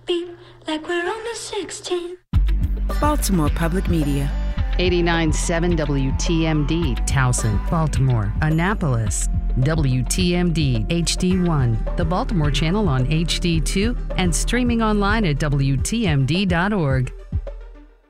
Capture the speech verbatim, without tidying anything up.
beat like we're only sixteen. Baltimore Public Media. eighty-nine point seven W T M D, Towson, Baltimore, Annapolis. W T M D H D one, the Baltimore channel on H D two, and streaming online at W T M D dot org.